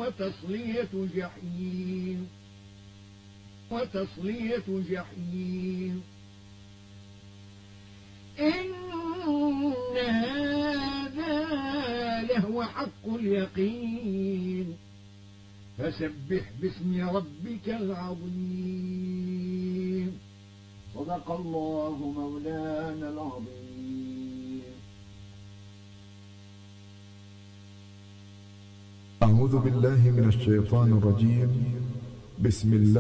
وتصلية جحيم إن هذا لهو حق اليقين فسبح باسم ربك العظيم صدق الله مولانا العظيم. أعوذ بالله من الشيطان الرجيم. بسم الله